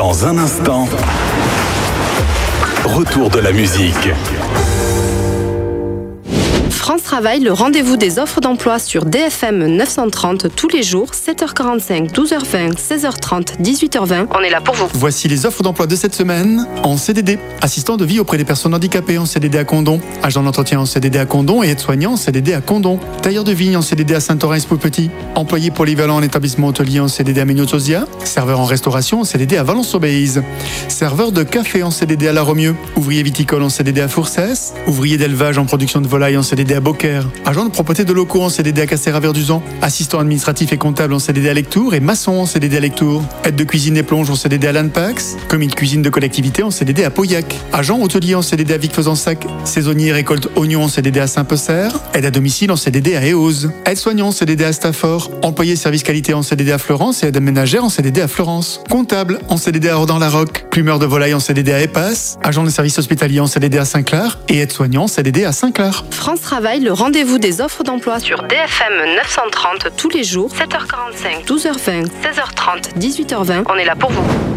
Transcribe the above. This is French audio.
Dans un instant, retour de la musique. France Travail, le rendez-vous des offres d'emploi sur DFM 930 tous les jours, 7h45, 12h20, 16h30, 18h20. On est là pour vous. Voici les offres d'emploi de cette semaine. En CDD, assistant de vie auprès des personnes handicapées en CDD à Condom, agent d'entretien en CDD à Condom et aide-soignant en CDD à Condom, tailleur de vigne en CDD à Saint-Orens-Petit, employé polyvalent en établissement hôtelier en CDD à Ménotosia, serveur en restauration en CDD à Valence-Obéise, serveur de café en CDD à La Romieux, ouvrier viticole en CDD à Fourcès, ouvrier d'élevage en production de volaille en CDD à Beaucaire, agent de propreté de locaux en CDD à Castéra-Verduzan, assistant administratif et comptable en CDD à Lectoure et maçon en CDD à Lectoure, aide de cuisine et plonge en CDD à Lanpax, commis de cuisine de collectivité en CDD à Pauillac, agent hôtelier en CDD à Vic-Fezensac, saisonnier récolte oignons en CDD à Saint-Pecer, aide à domicile en CDD à Éose, aide-soignant en CDD à Stafford, employé service qualité en CDD à Florence et aide ménagère en CDD à Florence, comptable en CDD à Ordon-la-Roque, plumeur de volaille en CDD à Épasse, agent de service hospitalier en CDD à Saint-Clair et aide-soignant en CDD à Saint-Clair. France Travail, le rendez-vous des offres d'emploi sur DFM 930 tous les jours, 7h45, 12h20, 16h30, 18h20. On est là pour vous.